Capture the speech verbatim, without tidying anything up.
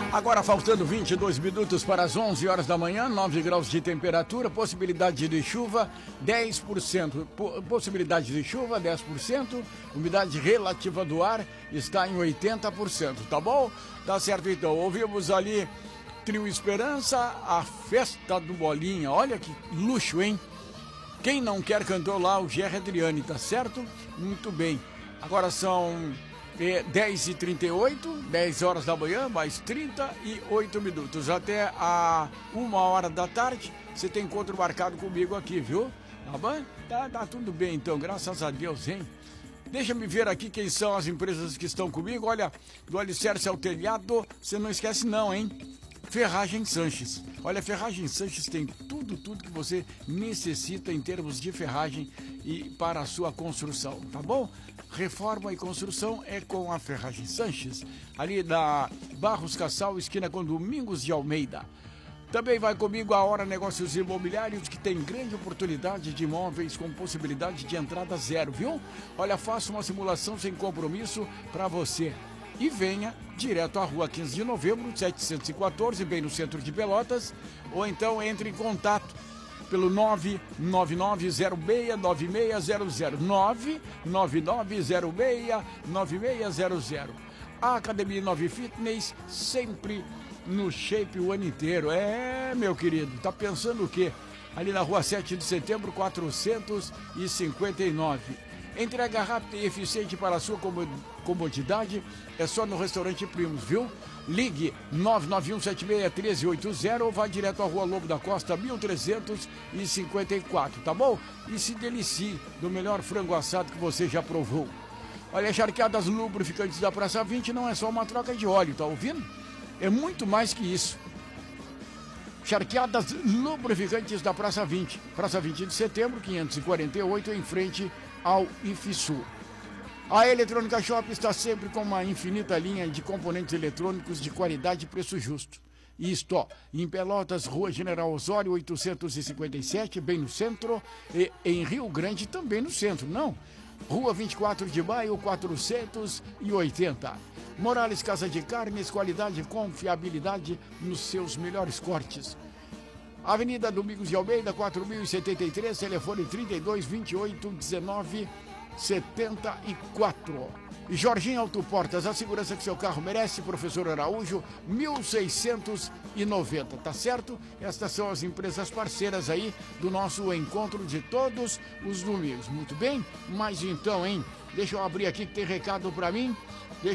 Agora faltando vinte e dois minutos para as onze horas da manhã, nove graus de temperatura, possibilidade de chuva dez por cento, possibilidade de chuva dez por cento, umidade relativa do ar está em oitenta por cento, tá bom? Tá certo então, ouvimos ali Trio Esperança, a festa do Bolinha, olha que luxo, hein? Quem não quer cantou lá o Gerry Adriani, tá certo? Muito bem, agora são... É dez e trinta e oito, dez horas da manhã, mais trinta e oito minutos. Até a uma hora da tarde, você tem encontro marcado comigo aqui, viu? Tá bom? Tá, tá tudo bem então, graças a Deus, hein? Deixa me ver aqui quem são as empresas que estão comigo. Olha, do alicerce ao telhado, você não esquece não, hein? Ferragem Sanches. Olha, Ferragem Sanches tem tudo, tudo que você necessita em termos de ferragem e para a sua construção, tá bom? Reforma e construção é com a Ferragem Sanches, ali da Barros Cassal, esquina com Domingos de Almeida. Também vai comigo a Hora Negócios Imobiliários, que tem grande oportunidade de imóveis com possibilidade de entrada zero, viu? Olha, faça uma simulação sem compromisso para você. E venha direto à rua quinze de novembro, setecentos e quatorze, bem no centro de Pelotas, ou então entre em contato pelo nove nove nove zero seis nove seis zero zero, nove nove nove zero seis nove seis zero zero. A Academia Nove Fitness sempre no shape o ano inteiro. É, meu querido, tá pensando o quê? Ali na rua sete de setembro, quatrocentos e cinquenta e nove. Entrega rápida e eficiente para a sua comodidade é só no Restaurante Primos, viu? Ligue nove nove um sete seis um três oito zero ou vá direto à Rua Lobo da Costa, mil trezentos e cinquenta e quatro, tá bom? E se delicie do melhor frango assado que você já provou. Olha, charqueadas lubrificantes da Praça vinte não é só uma troca de óleo, tá ouvindo? É muito mais que isso. Charqueadas lubrificantes da Praça vinte, Praça vinte de setembro, quinhentos e quarenta e oito, em frente ao IFSU. A Eletrônica Shop está sempre com uma infinita linha de componentes eletrônicos de qualidade e preço justo. Isto, ó, em Pelotas, Rua General Osório, oitocentos e cinquenta e sete, bem no centro, e em Rio Grande, também no centro, não? Rua vinte e quatro de maio, quatrocentos e oitenta. Morales Casa de Carnes, qualidade e confiabilidade nos seus melhores cortes. Avenida Domingos de Almeida, quatro mil e setenta e três, telefone trinta e dois, vinte e oito, dezenove, setenta e quatro. E Jorginho Autoportas, a segurança que seu carro merece, Professor Araújo, mil seiscentos e noventa, tá certo? Estas são as empresas parceiras aí do nosso encontro de todos os domingos. Muito bem? Mas então, hein? Deixa eu abrir aqui que tem recado pra mim.